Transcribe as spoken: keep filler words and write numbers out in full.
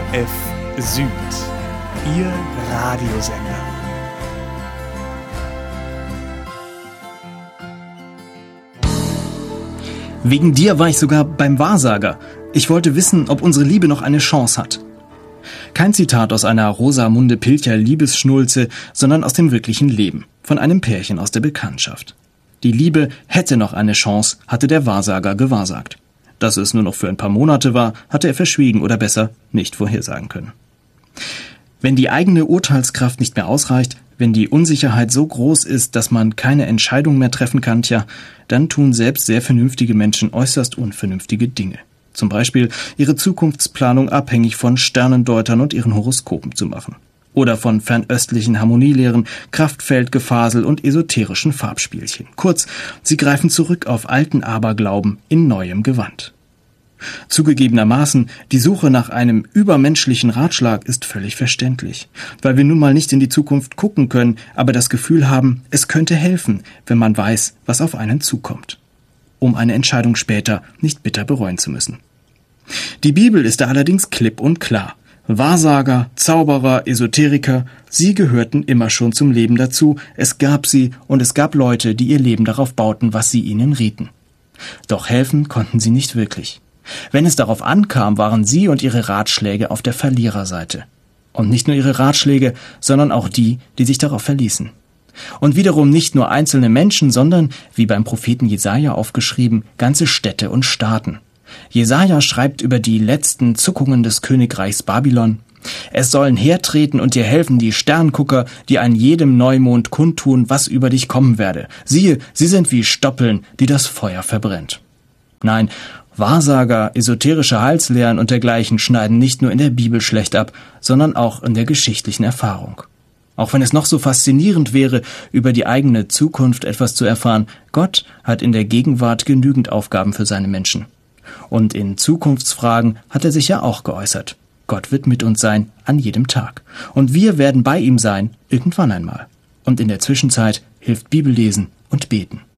F Süd, Ihr Radiosender. Wegen dir war ich sogar beim Wahrsager. Ich wollte wissen, ob unsere Liebe noch eine Chance hat. Kein Zitat aus einer Rosamunde Pilcher Liebesschnulze, sondern aus dem wirklichen Leben, von einem Pärchen aus der Bekanntschaft. Die Liebe hätte noch eine Chance, hatte der Wahrsager gewahrsagt. Dass es nur noch für ein paar Monate war, hatte er verschwiegen oder besser nicht vorhersagen können. Wenn die eigene Urteilskraft nicht mehr ausreicht, wenn die Unsicherheit so groß ist, dass man keine Entscheidung mehr treffen kann, tja, dann tun selbst sehr vernünftige Menschen äußerst unvernünftige Dinge. Zum Beispiel ihre Zukunftsplanung abhängig von Sternendeutern und ihren Horoskopen zu machen. Oder von fernöstlichen Harmonielehren, Kraftfeldgefasel und esoterischen Farbspielchen. Kurz, sie greifen zurück auf alten Aberglauben in neuem Gewand. Zugegebenermaßen, die Suche nach einem übermenschlichen Ratschlag ist völlig verständlich, weil wir nun mal nicht in die Zukunft gucken können, aber das Gefühl haben, es könnte helfen, wenn man weiß, was auf einen zukommt, um eine Entscheidung später nicht bitter bereuen zu müssen. Die Bibel ist da allerdings klipp und klar. Wahrsager, Zauberer, Esoteriker, sie gehörten immer schon zum Leben dazu, es gab sie und es gab Leute, die ihr Leben darauf bauten, was sie ihnen rieten. Doch helfen konnten sie nicht wirklich. Wenn es darauf ankam, waren sie und ihre Ratschläge auf der Verliererseite. Und nicht nur ihre Ratschläge, sondern auch die, die sich darauf verließen. Und wiederum nicht nur einzelne Menschen, sondern, wie beim Propheten Jesaja aufgeschrieben, ganze Städte und Staaten. Jesaja schreibt über die letzten Zuckungen des Königreichs Babylon: Es sollen hertreten und dir helfen die Sterngucker, die an jedem Neumond kundtun, was über dich kommen werde. Siehe, sie sind wie Stoppeln, die das Feuer verbrennt. Nein, Wahrsager, esoterische Heilslehren und dergleichen schneiden nicht nur in der Bibel schlecht ab, sondern auch in der geschichtlichen Erfahrung. Auch wenn es noch so faszinierend wäre, über die eigene Zukunft etwas zu erfahren, Gott hat in der Gegenwart genügend Aufgaben für seine Menschen. Und in Zukunftsfragen hat er sich ja auch geäußert. Gott wird mit uns sein, an jedem Tag. Und wir werden bei ihm sein, irgendwann einmal. Und in der Zwischenzeit hilft Bibellesen und Beten.